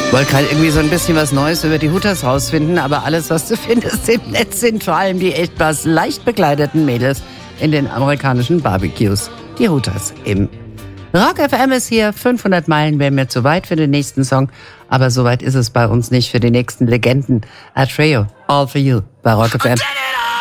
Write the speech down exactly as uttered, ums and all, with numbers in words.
Wollte gerade irgendwie so ein bisschen was Neues über die Hooters rausfinden, aber alles, was du findest im Netz, sind vor allem die etwas leicht bekleideten Mädels in den amerikanischen Barbecues. Die Hooters im Rock F M ist hier. fünfhundert Meilen wären mir zu weit für den nächsten Song, aber so weit ist es bei uns nicht für die nächsten Legenden. Atreo, All for You bei Rock F M.